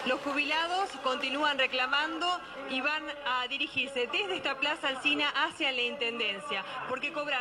Los jubilados continúan reclamando y van a dirigirse desde esta Plaza Alsina hacia la Intendencia, porque cobraron